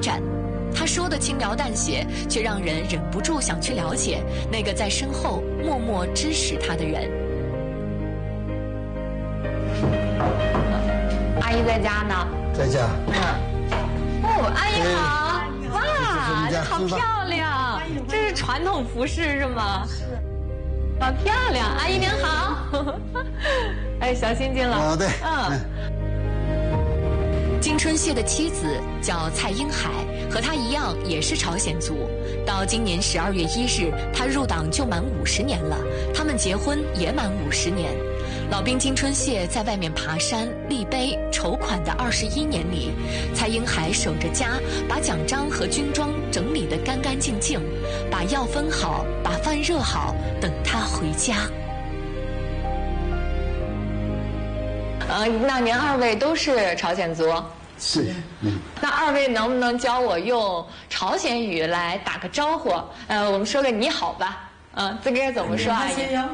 展。他说的轻描淡写，却让人忍不住想去了解那个在身后默默支持他的人。 阿姨在家呢？ 在家。 哦，阿姨好。哇，这好漂亮！这是传统服饰是吗？是。好漂亮，阿姨您好。哎，小心金老。 对。 金春谢的妻子叫蔡英海，和他一样也是朝鲜族。到今年12月1日，他入党就满50年了，他们结婚也满50年。老兵金春谢在外面爬山、立碑、筹款的21年里，蔡英海守着家，把奖章和军装整理得干干净净，把药分好，把饭热好，等他回家。 那您二位都是朝鲜族？ 是。 那二位能不能教我用朝鲜语来打个招呼？我们说个你好吧。这个怎么说啊？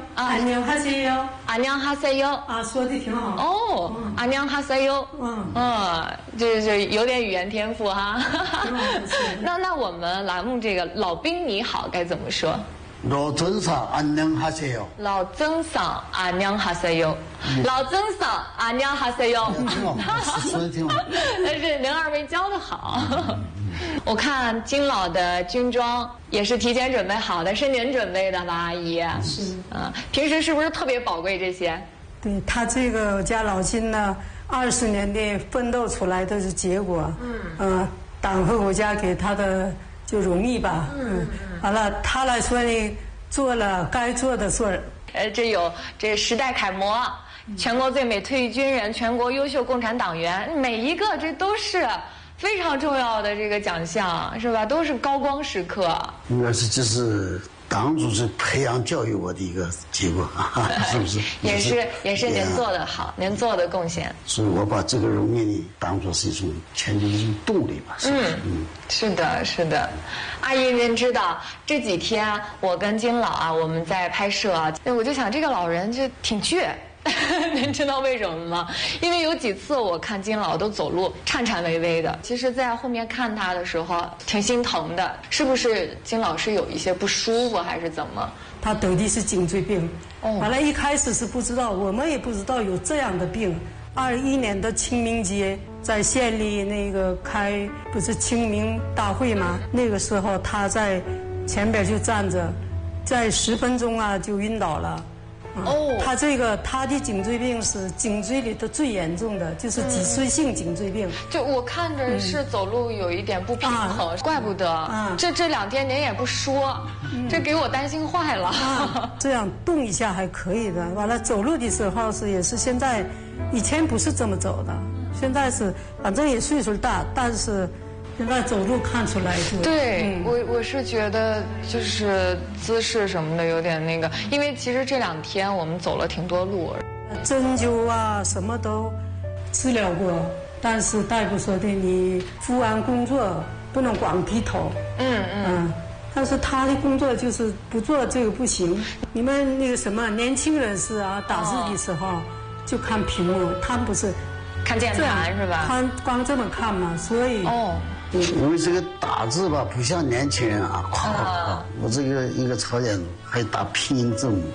안녕하세요。 안녕하세요。 啊，说的挺好。 哦，안녕하세요。这有点语言天赋哈。那我们栏目这个老兵你好该怎么说？ 老曾桑안녕하세요。 老曾桑안녕하세요。老曾桑안녕하세요。 说的挺好。 但是您二位教的好。我看金老的军装也是提前准备好的，是您准备的吧，阿姨？ 是。 平时是不是特别宝贵这些？ 对，他这个我家老金呢，20年的奋斗出来的是结果。党和国家给他的就荣誉吧。完了，他来说呢，做了该做的事儿。 这时代楷模，全国最美退役军人，全国优秀共产党员，每一个这都是非常重要的这个奖项，是吧？都是高光时刻。 应该是这是党组织培养教育我的一个结果是不是？ 也是您做的好，您做的贡献。 所以我把这个荣誉呢当作是一种前进的一种动力吧。 是的，是的。阿姨，您知道这几天我跟金老啊，我们在拍摄啊，我就想这个老人就挺倔。您知道为什么吗？因为有几次我看金老都走路颤颤巍巍的，其实在后面看他的时候挺心疼的。是不是金老师有一些不舒服还是怎么？ 他得的是颈椎病。完了，一开始是不知道，我们也不知道有这样的病。21年的清明节在县里那个开不是清明大会吗？那个时候他在前边就站着，在10分钟啊就晕倒了。他的颈椎病是颈椎里的最严重的，就是脊髓性颈椎病。 就我看着是走路有一点不平衡，怪不得。这2天您也不说，这给我担心坏了。 这样动一下还可以的，完了走路的时候也是现在，以前不是这么走的，现在是反正也岁数大，但是现在走路看出来就。 对，我是觉得就是姿势什么的有点那个，因为其实这2天我们走了挺多路。 针灸啊什么都治疗过，但是大夫说的你服完工作不能光低头。但是他的工作就是不做这个不行。你们那个什么年轻人士啊，打字的时候就看屏幕，他们不是看键盘是吧？ 他光这么看嘛，所以因为这个打字吧，不像年轻人啊，我这个一个朝鲜还打拼音字母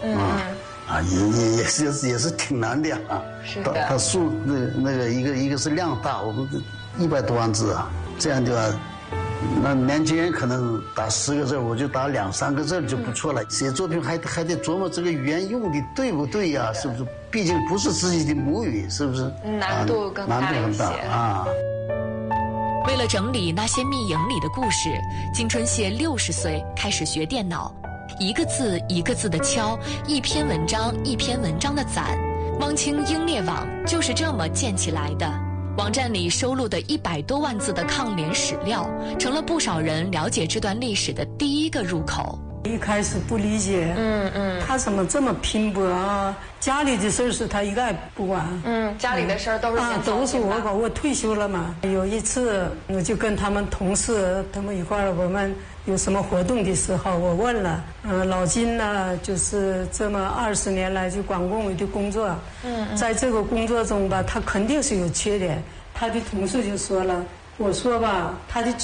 也是挺难的啊。 是的。 他数那个一个是量大，我们100多万字啊，这样的话，那年轻人可能打10个字，我就打2、3个字就不错了。写作品还得琢磨这个语言用的对不对呀？是不是？毕竟不是自己的母语，是不是？ 难度更大一些啊。 为了整理那些密营里的故事，金春谢60岁开始学电脑，一个字一个字的敲，一篇文章一篇文章的攒。汪清英烈网就是这么建起来的。网站里收录的100多万字的抗联史料，成了不少人了解这段历史的第一个入口。 一开始不理解，他怎么这么拼搏啊？家里的事是他一概不管， 家里的事儿都是都是我管。我退休了嘛，有一次我就跟他们同事他们一块儿，我们有什么活动的时候，我问了，老金呢，就是这么20年来就管工委的工作，在这个工作中吧，他肯定是有缺点。他的同事就说了，我说吧，他的